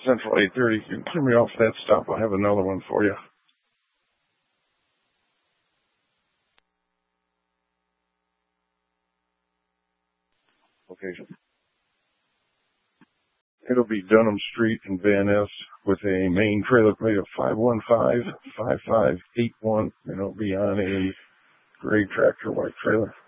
Central 830. You can clear me off that stop. I'll have another one for you. Okay. It'll be Dunham Street in Van Ness with a main trailer plate of 515-5581, and it'll be on a gray tractor white trailer.